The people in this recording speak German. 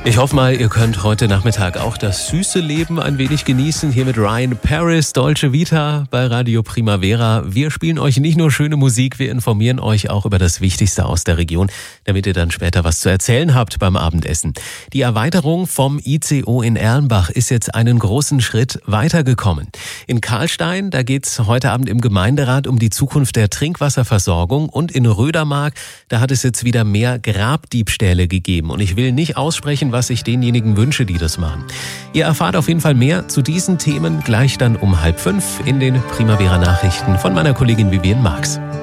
Ich hoffe mal, ihr könnt heute Nachmittag auch das süße Leben ein wenig genießen. Hier mit Ryan Paris, Dolce Vita bei Radio Primavera. Wir spielen euch nicht nur schöne Musik, wir informieren euch auch über das Wichtigste aus der Region, damit ihr dann später was zu erzählen habt beim Abendessen. Die Erweiterung vom ICO in Erlenbach ist jetzt einen großen Schritt weitergekommen. In Karlstein, da geht's heute Abend im Gemeinderat um die Zukunft der Trinkwasserversorgung, und in Rödermark, da hat es jetzt wieder mehr Grabdiebstähle gegeben. Und ich will nicht aussprechen, was ich denjenigen wünsche, die das machen. Ihr erfahrt auf jeden Fall mehr zu diesen Themen gleich dann um 4:30 in den Primavera Nachrichten von meiner Kollegin Vivian Marx.